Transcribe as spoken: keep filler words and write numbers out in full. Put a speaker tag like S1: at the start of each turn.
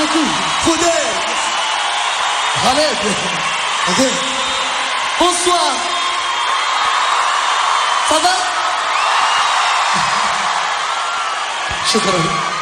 S1: beaucoup.
S2: Faudel.
S1: Khaled.
S2: Ok.
S1: Bonsoir. Ça va? شكرا.